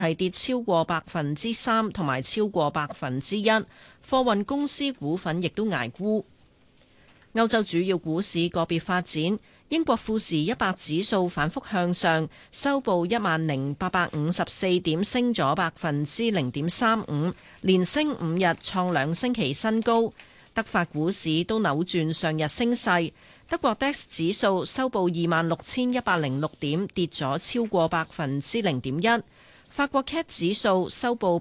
係跌超過3%同埋超過1%，貨運公司股份亦都捱沽。歐洲主要股市個別發展，英國富時100指數反覆向上，收報10,854點，升咗0.35%，連升5日，創2星期新高。德法股市都扭轉上日升勢，德國 DAX 指數收報26,106點，跌咗超過0.1%。法國 CAC 指數收報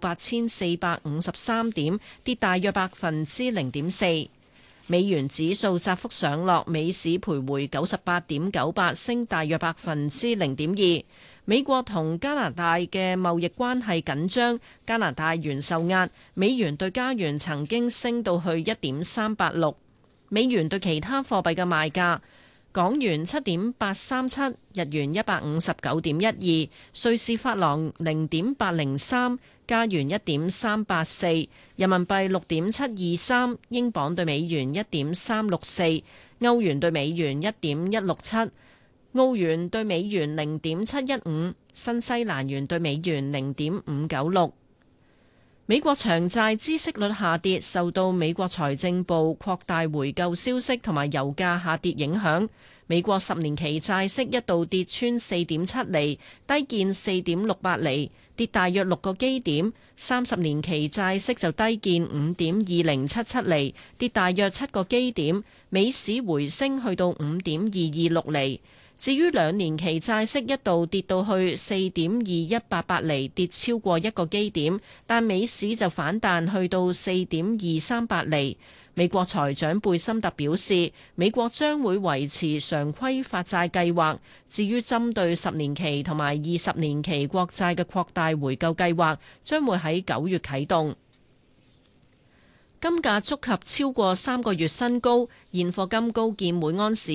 8,453點，跌大約0.4%。美元指數窄幅上落，美市徘徊98.98，升大約0.2%。美國同加拿大嘅貿易關係緊張，加拿大元受壓，美元對加元曾經升到去1.386。美元對其他貨幣嘅賣價：港元7.837，日元159.12，瑞士法郎0.803。加元1.384，人民幣6.723，英鎊對美元1.364，歐元對美元1.167，澳元對美元0.715，新西蘭元對美元0.596。美國長債孳息率下跌，受到美國財政部擴大回購消息同埋油價下跌影響。美國10年期債息一度跌穿4.7厘，低見4.68厘，跌大約6個基點。30年期債息就低見5.2077厘，跌大約7個基點。美市回升去到5.226厘。至於2年期債息一度跌到去4.2188厘，跌超過1個基點，但美市就反彈去到4.238厘。美國財長貝森特表示，美國將會維持常規發債計劃。至於針對10年期同埋20年期國債嘅擴大回購計劃，將會喺9月啟動。金價觸及超過3個月新高，現貨金高見每盎司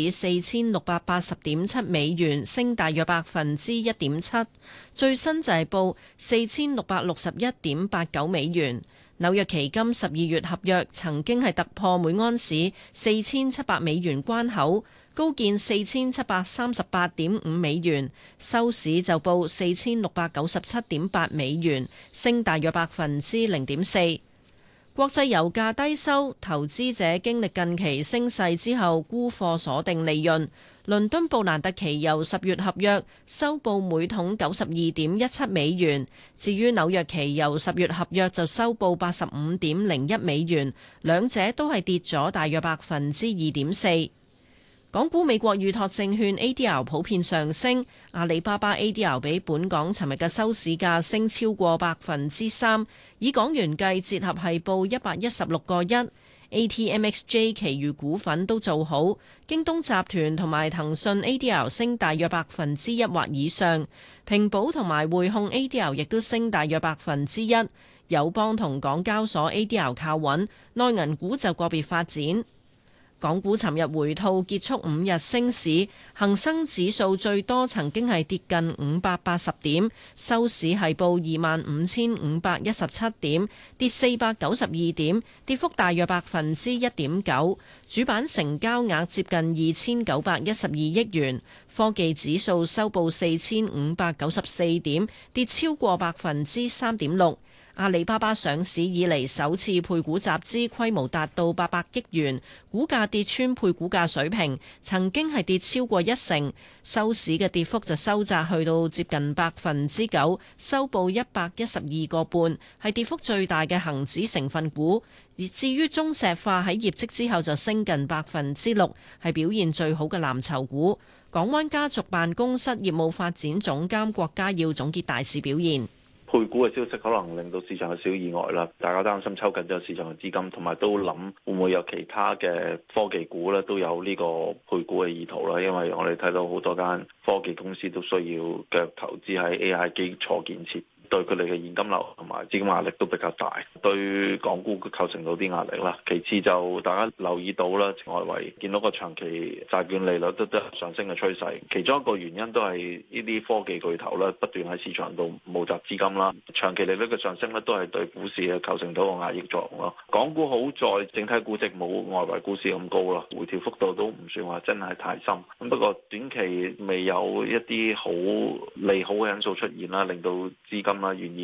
4680.7美元，升大約1.7%，最新就係報4661.89美元。紐約期金12月合約曾經係突破每盎司4700美元關口，高見4738.5美元，收市就報4697.8美元，升大約0.4%。國際油價低收，投資者經歷近期升勢之後沽貨鎖定利潤。倫敦布蘭特期油10月合約收報每桶92.17美元，至於紐約期油10月合約就收報85.01美元，兩者都係跌咗大約2.4%。港股美國預託證券 ADR 普遍上升，阿里巴巴 ADR 比本港尋日嘅收市價升超過3%，以港元計折合係報116個1。ATMXJ 其餘股份都做好，京東集團同埋騰訊 ADR 升大約1%或以上，平保同埋匯控 ADR 亦都升大約1%，友邦同港交所 ADR 靠穩，內銀股就個別發展。港股尋日回吐結束5日升市，恒生指數最多曾經係跌近580點，收市係報25,517點，跌492點，跌幅大約1.9%。主板成交額接近2912億元，科技指數收報4594點，跌超過3.6%。阿里巴巴上市以嚟首次配股集資，規模達到800億元，股價跌穿配股價水平，曾經係跌超過1成，收市嘅跌幅就收窄去到接近9%，收報112個半，係跌幅最大嘅恒指成分股。而至於中石化喺業績之後就升近6%，係表現最好嘅藍籌股。港灣家族辦公室業務發展總監郭家耀總結大市表現。 配股嘅消息可能令到市場有少少意外啦，大家擔心抽緊咗市場嘅資金，同埋都諗會唔會有其他嘅科技股咧都有呢個配股嘅意圖啦，因為我哋睇到好多間科技公司都需要嘅投資喺 AI 基礎建設。對佢哋嘅現金流同埋資金壓力都比較大，對港股構成到啲壓力啦。其次就大家留意到啦，外圍見到個長期債券利率都有上升嘅趨勢，其中一個原因都係呢啲科技巨頭咧不斷喺市場度募集資金啦。長期利率嘅上升咧都係對股市嘅構成到個壓抑作用咯。港股好在整體估值冇外圍股市咁高啦，回調幅度都唔算話真係太深。咁不過短期未有一啲好利好嘅因素出現啦，令到資金金啦，願意